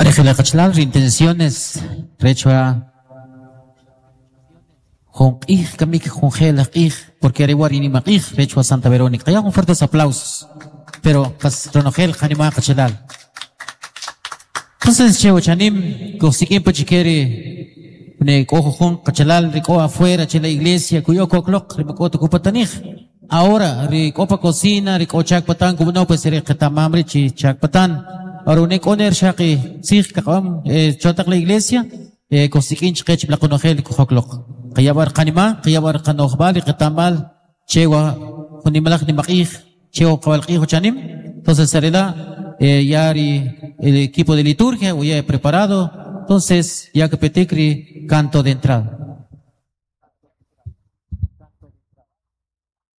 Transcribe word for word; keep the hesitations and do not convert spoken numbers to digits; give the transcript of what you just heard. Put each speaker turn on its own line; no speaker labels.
Regelacachlal, intenciones, rechoa. Jonqij, kamik jongelaqij, porque arewar inimaqij, rechoa Santa Verónica. Ya con fuertes aplausos. Pero, pas ronogel, janima cachalal. Entonces, chevo chanim, cosiquín pachiquere, ne cojo jon cachalal, rico afuera, che la iglesia, cuyo cocloc, rimacoto cupatanij. Ahora, rico pa cocina, rico chacpatan, como no, pues rico tamamri, chi chacpatan. Ahora, unek oner shaki, sig, kakam, eh, chotak la iglesia, eh, cosiquín chiquech, la conogel, cocloc. Kayabar kanima, kayabar kanohbal, katamal, chewa, kunimalak ni makij, chewa kawalqij chanim. Entonces, será, eh, yari, el equipo de liturgia, ya he preparado. Entonces, ya que peticri, canto de entrada.